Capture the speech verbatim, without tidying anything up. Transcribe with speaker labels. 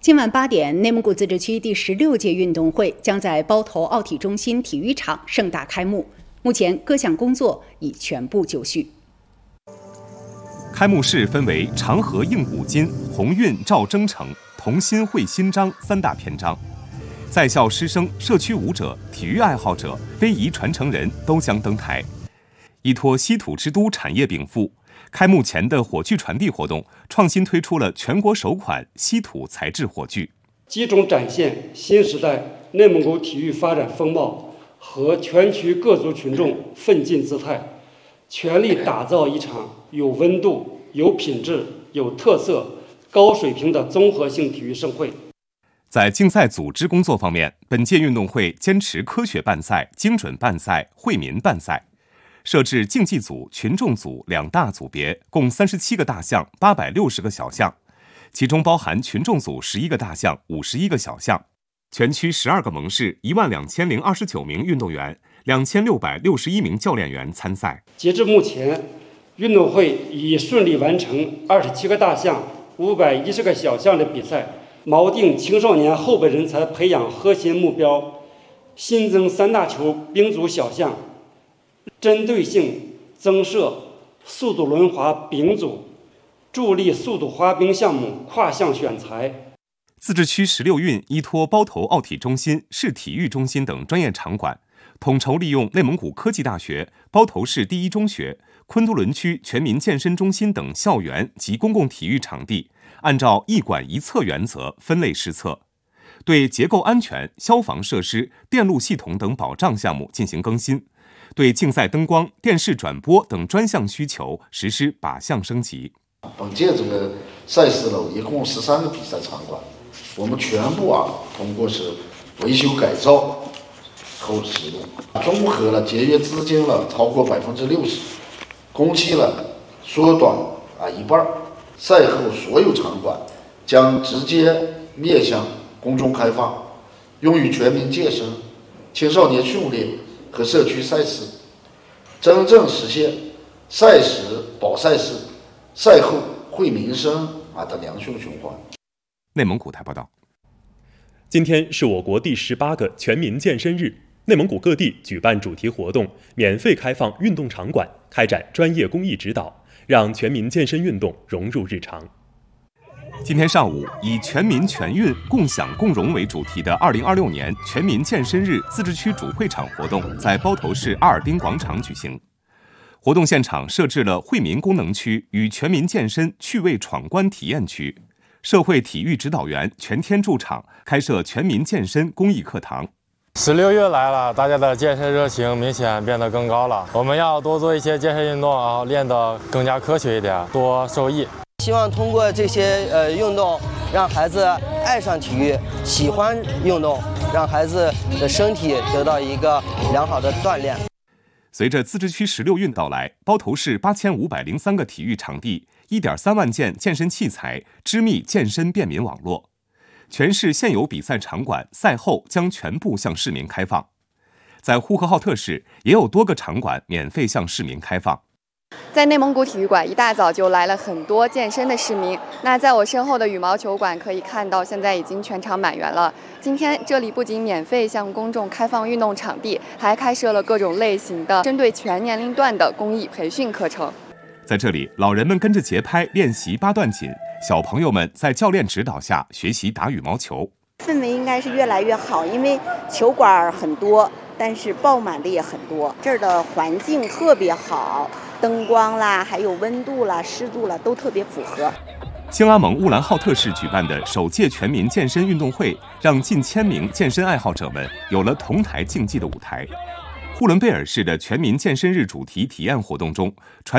Speaker 1: 今晚八点，内蒙古自治区第十六届运动会将在包头奥体中心体育场盛大开幕。目前各项工作已全部就绪。
Speaker 2: 开幕式分为长河应古今、鸿运兆征程、同心绘新章三大篇章。在校师生、社区舞者、体育爱好者、非遗传承人都将登台。依托稀土之都产业禀赋，开幕前的火炬传递活动创新推出了全国首款稀土材质火炬，
Speaker 3: 集中展现新时代内蒙古体育发展风貌和全区各族群众奋进姿态，全力打造一场有温度、有品质、有特色、高水平的综合性体育盛会。
Speaker 2: 在竞赛组织工作方面，本届运动会坚持科学办赛、精准办赛、惠民办赛，设置竞技组、群众组两大组别，共三十七个大项、八百六十个小项，其中包含群众组十一个大项、五十一个小项。全区十二个盟市一万两千零二十九名运动员、两千六百六十一名教练员参赛。
Speaker 3: 截至目前，运动会已顺利完成二十七个大项、五百一十个小项的比赛，锚定青少年后备人才培养核心目标，新增三大球兵组小项，针对性增设速度轮滑丙组，助力速度滑冰项目跨项选材。
Speaker 2: 自治区十六运依托包头奥体中心、市体育中心等专业场馆，统筹利用内蒙古科技大学、包头市第一中学、昆都仑区全民健身中心等校园及公共体育场地，按照一馆一策原则分类施测，对结构安全、消防设施、电路系统等保障项目进行更新，对竞赛灯光、电视转播等专项需求实施靶项升级。
Speaker 4: 本届这个赛事呢，一共十三个比赛场馆，我们全部啊通过是维修改造后使用，综合了节约资金了超过百分之六十，工期了缩短啊一半。赛后所有场馆将直接面向公众开放，用于全民健身、青少年训练和社区赛事，真正实现赛时保赛事、赛后惠民生啊的良性循环。
Speaker 2: 内蒙古台报道。
Speaker 5: 今天是我国第十八个全民健身日，内蒙古各地举办主题活动，免费开放运动场馆，开展专业公益指导，让全民健身运动融入日常。
Speaker 2: 今天上午，以全民全运共享共荣为主题的二零二六年全民健身日自治区主会场活动在包头市阿尔滨广场举行。活动现场设置了惠民功能区与全民健身趣味闯关体验区，社会体育指导员全天驻场，开设全民健身公益课堂。
Speaker 6: 十六月来了，大家的健身热情明显变得更高了。我们要多做一些健身运动啊，练得更加科学一点，多受益。
Speaker 7: 希望通过这些呃运动，让孩子爱上体育，喜欢运动，让孩子的身体得到一个良好的锻炼。
Speaker 2: 随着自治区十六运到来，包头市八千五百零三个体育场地、一点三万件健身器材，织密健身便民网络。全市现有比赛场馆赛后将全部向市民开放。在呼和浩特市也有多个场馆免费向市民开放。
Speaker 8: 在内蒙古体育馆，一大早就来了很多健身的市民。那在我身后的羽毛球馆可以看到，现在已经全场满员了。今天这里不仅免费向公众开放运动场地，还开设了各种类型的针对全年龄段的公益培训课程。
Speaker 2: 在这里，老人们跟着节拍练习八段锦，小朋友们在教练指导下学习打羽毛球。
Speaker 9: 氛围应该是越来越好，因为球馆很多，但是爆满的也很多。这儿的环境特别好，灯光啦，还有温度啦、湿度啦，都特别符合。
Speaker 2: 兴阿盟乌兰浩特市举办的首届全民健身运动会，让近千名健身爱好者们有了同台竞技的舞台。呼伦贝尔市的全民健身日主题体验活动中，传